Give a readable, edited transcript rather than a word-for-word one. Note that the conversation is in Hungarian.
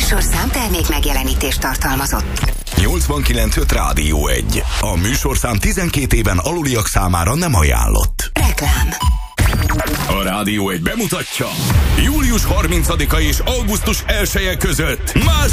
műsorszám termék megjelenítést tartalmazott. 89.5 Rádió 1. A műsorszám 12 éven aluliak számára nem ajánlott. Reklám. A Rádió 1 bemutatja: július 30-a és augusztus 1-e között más